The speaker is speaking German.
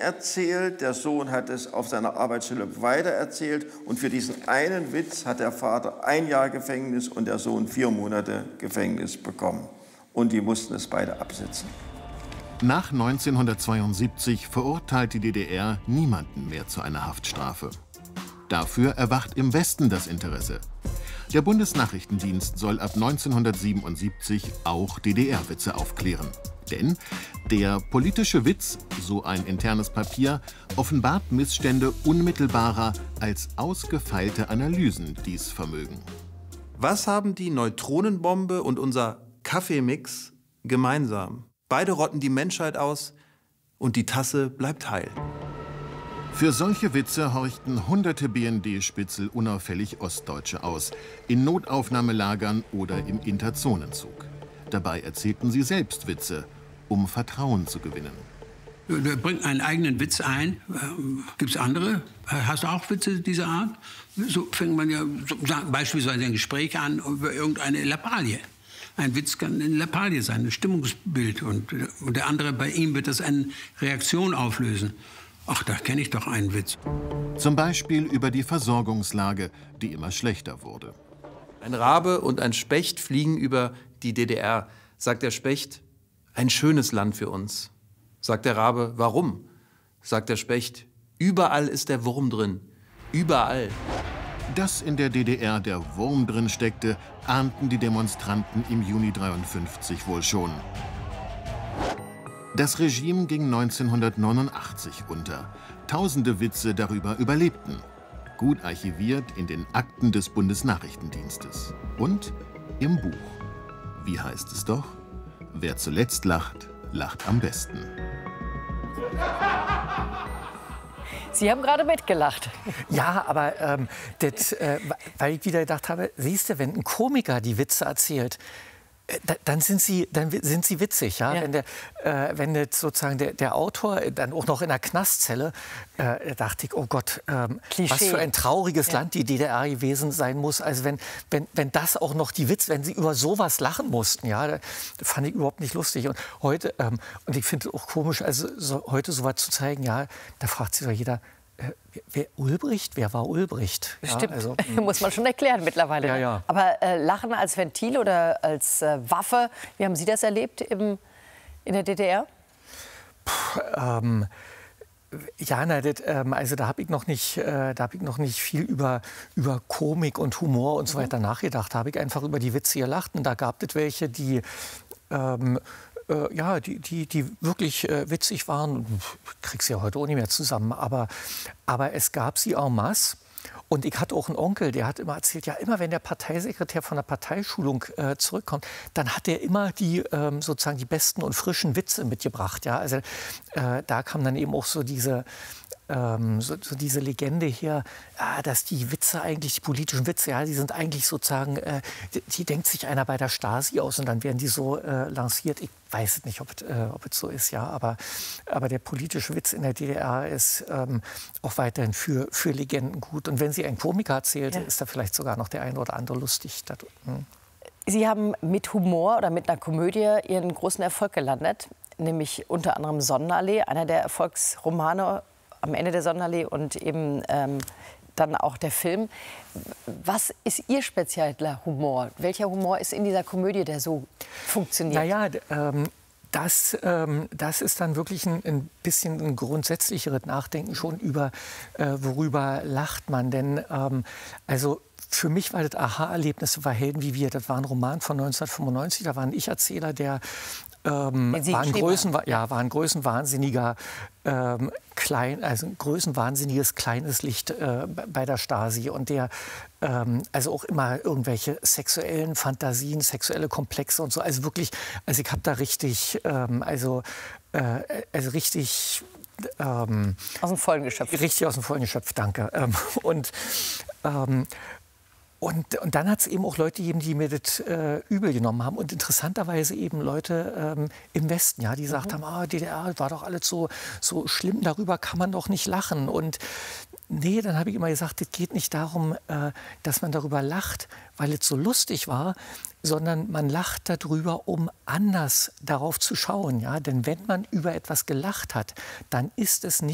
erzählt, der Sohn hat es auf seiner Arbeitsstelle weitererzählt und für diesen einen Witz hat der Vater 1 Jahr Gefängnis und der Sohn 4 Monate Gefängnis bekommen. Und die mussten es beide absitzen. Nach 1972 verurteilt die DDR niemanden mehr zu einer Haftstrafe. Dafür erwacht im Westen das Interesse. Der Bundesnachrichtendienst soll ab 1977 auch DDR-Witze aufklären. Denn der politische Witz, so ein internes Papier, offenbart Missstände unmittelbarer als ausgefeilte Analysen dies vermögen. Was haben die Neutronenbombe und unser Kaffeemix gemeinsam? Beide rotten die Menschheit aus und die Tasse bleibt heil. Für solche Witze horchten hunderte BND-Spitzel unauffällig Ostdeutsche aus, in Notaufnahmelagern oder im Interzonenzug. Dabei erzählten sie selbst Witze, um Vertrauen zu gewinnen. Du bringst einen eigenen Witz ein. Gibt es andere? Hast du auch Witze dieser Art? So fängt man ja beispielsweise ein Gespräch an über irgendeine Lappalie. Ein Witz kann eine Lappalie sein, ein Stimmungsbild. Und der andere, bei ihm wird das eine Reaktion auflösen. Ach, da kenne ich doch einen Witz. Zum Beispiel über die Versorgungslage, die immer schlechter wurde. Ein Rabe und ein Specht fliegen über die DDR. Sagt der Specht, ein schönes Land für uns. Sagt der Rabe, warum? Sagt der Specht, überall ist der Wurm drin. Überall. Dass in der DDR der Wurm drin steckte, ahnten die Demonstranten im Juni 1953 wohl schon. Das Regime ging 1989 unter. Tausende Witze darüber überlebten. Gut archiviert in den Akten des Bundesnachrichtendienstes. Und im Buch. Wie heißt es doch? Wer zuletzt lacht, lacht am besten. Sie haben gerade mitgelacht. Ja, aber weil ich wieder gedacht habe, siehst du, wenn ein Komiker die Witze erzählt, dann sind sie witzig, ja? Ja. Wenn jetzt sozusagen der Autor dann auch noch in der Knastzelle, dachte ich, oh Gott, was für ein trauriges Land die DDR gewesen sein muss. Also wenn das auch noch die Witze, wenn sie über sowas lachen mussten, ja, das fand ich überhaupt nicht lustig. Und heute, und ich finde es auch komisch, also heute sowas zu zeigen, ja, da fragt sich doch jeder, wer war Ulbricht? Stimmt, ja, also, muss man schon erklären mittlerweile. Ja, ja. Aber Lachen als Ventil oder als Waffe, wie haben Sie das erlebt in der DDR? Ja, also da habe ich noch nicht viel über Komik und Humor und so weiter nachgedacht. Da habe ich einfach über die Witze gelacht. Und da gab es welche, die die wirklich witzig waren. Ich kriege sie ja heute auch nicht mehr zusammen, aber es gab sie en masse. Und ich hatte auch einen Onkel, der hat immer erzählt, ja, immer wenn der Parteisekretär von der Parteischulung zurückkommt, dann hat er immer sozusagen die besten und frischen Witze mitgebracht. Ja? Also da kam dann eben auch so diese Legende her, dass die Witze eigentlich, die politischen Witze, ja, die sind eigentlich sozusagen, die denkt sich einer bei der Stasi aus und dann werden die so lanciert. Ich weiß nicht, ob es so ist, ja, aber der politische Witz in der DDR ist auch weiterhin für Legenden gut. Und wenn sie einen Komiker erzählt, ist da vielleicht sogar noch der eine oder andere lustig. Sie haben mit Humor oder mit einer Komödie Ihren großen Erfolg gelandet, nämlich unter anderem Sonnenallee, einer der Erfolgsromane am Ende der Sonnenallee und eben dann auch der Film. Was ist Ihr spezieller Humor? Welcher Humor ist in dieser Komödie, der so funktioniert? Naja, das ist dann wirklich ein bisschen ein grundsätzlicheres Nachdenken schon über, worüber lacht man. Denn also für mich war das Aha-Erlebnis war Helden wie wir. Das war ein Roman von 1995. Da war ein Ich-Erzähler, der war ein größenwahnsinniger ein größenwahnsinniges kleines Licht bei der Stasi und der also auch immer irgendwelche sexuellen Fantasien, sexuelle Komplexe und so. Also wirklich, also ich habe da richtig, richtig aus dem Vollen geschöpft. Richtig aus dem Vollen geschöpft, danke. Und dann hat es eben auch Leute gegeben, die mir das übel genommen haben. Und interessanterweise eben Leute im Westen, ja, die gesagt haben, DDR war doch alles so schlimm, darüber kann man doch nicht lachen. Und nee, dann habe ich immer gesagt, es geht nicht darum, dass man darüber lacht, weil es so lustig war, sondern man lacht darüber, um anders darauf zu schauen. Ja? Denn wenn man über etwas gelacht hat, dann ist es nicht